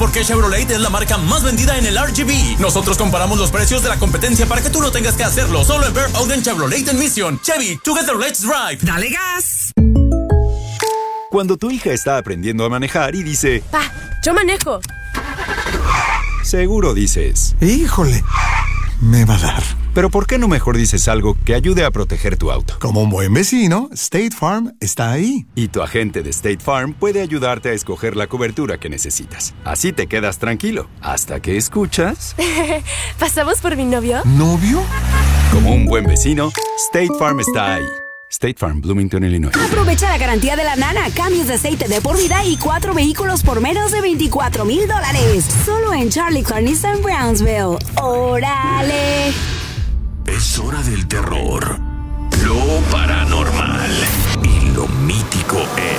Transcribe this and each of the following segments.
porque Chevrolet es la marca más vendida en el RGB. Nosotros comparamos los precios de la competencia para que tú no tengas que hacerlo. Solo en Bear Ogden Chevrolet en Mission. Chevy, together let's drive. ¡Dale gas! Cuando tu hija está aprendiendo a manejar y dice... Pa, yo manejo. Seguro dices... Híjole, me va a dar. Pero ¿por qué no mejor dices algo que ayude a proteger tu auto? Como un buen vecino, State Farm está ahí. Y tu agente de State Farm puede ayudarte a escoger la cobertura que necesitas. Así te quedas tranquilo, hasta que escuchas... ¿Pasamos por mi novio? ¿Novio? Como un buen vecino, State Farm está ahí. State Farm, Bloomington, Illinois. Aprovecha la garantía de la nana, cambios de aceite de por vida y 4 vehículos por menos de $24,000. Solo en Charlie Clark Nissan Brownsville. ¡Órale! Es hora del terror, lo paranormal y lo mítico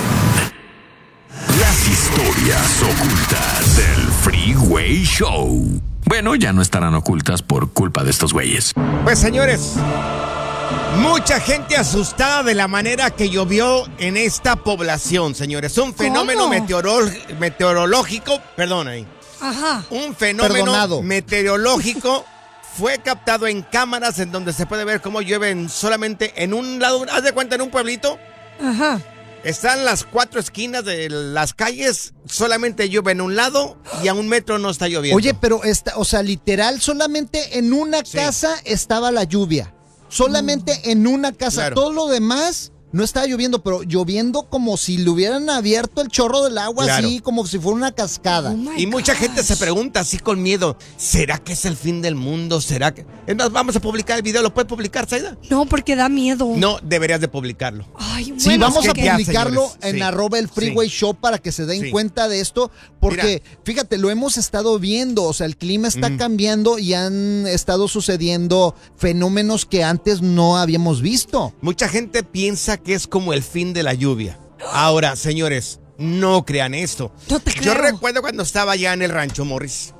en Las Historias Ocultas del Freeway Show. Bueno, ya no estarán ocultas por culpa de estos güeyes. Pues señores, mucha gente asustada de la manera que llovió en esta población, señores. Un fenómeno meteorológico, perdón ahí. Ajá. Un fenómeno Perdonado. meteorológico fue captado en cámaras en donde se puede ver cómo llueve solamente en un lado. Haz de cuenta, en un pueblito. Ajá. Están las 4 esquinas de las calles, solamente llueve en un lado y a 1 metro no está lloviendo. Oye, pero literal, solamente en una casa estaba la lluvia. Solamente en una casa. Claro. Todo lo demás no estaba lloviendo, pero lloviendo como si le hubieran abierto el chorro del agua, Claro. así como si fuera una cascada. Oh my Y mucha gosh. gente se pregunta así con miedo, ¿será que es el fin del mundo? ¿Será que...? Es más, vamos a publicar el video. ¿Lo puedes publicar, Zaida? No, porque da miedo. No, deberías de publicarlo. Ay, Sí, bueno, vamos es a que- publicarlo señores. en Sí. @el Freeway Sí. Show para que se den Sí. cuenta de esto, porque fíjate, lo hemos estado viendo, o sea, el clima está cambiando y han estado sucediendo fenómenos que antes no habíamos visto. Mucha gente piensa que es como el fin de la lluvia. Ahora, señores, no crean esto. No te Yo creo. recuerdo cuando estaba allá en el rancho, Morris,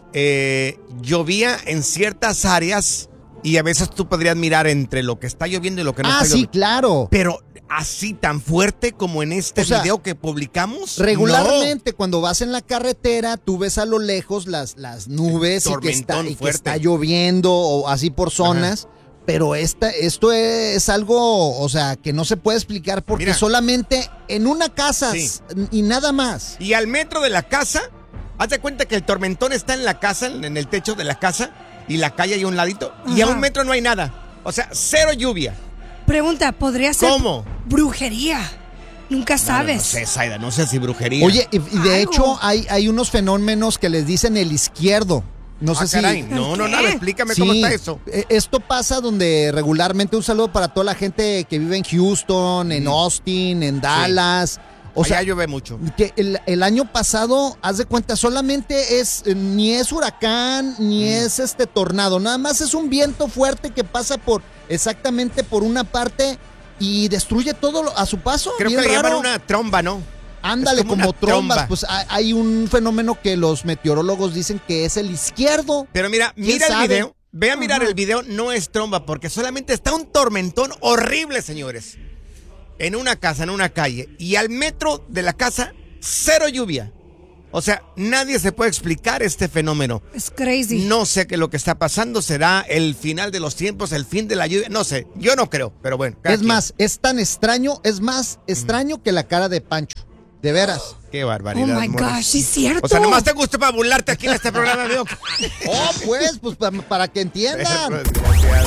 llovía en ciertas áreas y a veces tú podrías mirar entre lo que está lloviendo y lo que no está Sí, lloviendo. claro. Pero así tan fuerte como en este O sea, video que publicamos. Regularmente cuando vas en la carretera, tú ves a lo lejos las nubes y que está fuerte. lloviendo o así por zonas. Pero esto es algo, o sea, que no se puede explicar porque Mira. solamente en una casa Sí. y nada más. Y al metro de la casa, haz de cuenta que el tormentón está en la casa, en el techo de la casa, y la calle hay a un ladito, y a Ajá. 1 metro no hay nada. O sea, cero lluvia. Pregunta, ¿podría ser ¿Cómo? brujería? Nunca sabes. No sé, Zaida, no sé si brujería. Oye, y de Algo. hecho hay unos fenómenos que les dicen el izquierdo. No sé caray, si... no, ¿Qué? nada, explícame Sí, cómo está eso. Esto pasa donde regularmente, un saludo para toda la gente que vive en Houston, en Austin, en Dallas. O sea, Allá llueve mucho. que el año pasado, haz de cuenta, solamente ni es huracán, ni es tornado. Nada más es un viento fuerte que pasa exactamente por una parte y destruye todo a su paso. Creo que Bien le llaman raro. una tromba, ¿no? Ándale, Es como como una trombas. tromba. Pues hay un fenómeno que los meteorólogos dicen que es el izquierdo. Pero mira, ¿Quién mira el sabe? video. Ve a mirar el video, no es tromba, porque solamente está un tormentón horrible, señores. En una casa, en una calle. Y al metro de la casa, cero lluvia. O sea, nadie se puede explicar este fenómeno. Es crazy. No sé qué es lo que está pasando. ¿Será el final de los tiempos, el fin de la lluvia? No sé, yo no creo, pero bueno. cada Es quien. más, es tan extraño, es más extraño que la cara de Pancho. De veras. Qué Oh barbaridad. my Morris. gosh, sí es cierto. O sea, nomás te gusta para burlarte aquí en este programa, amigo. Pues para que entiendan.